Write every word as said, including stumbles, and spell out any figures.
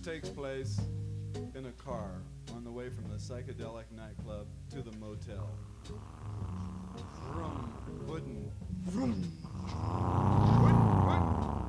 takes place in a car on the way from the psychedelic nightclub to the motel.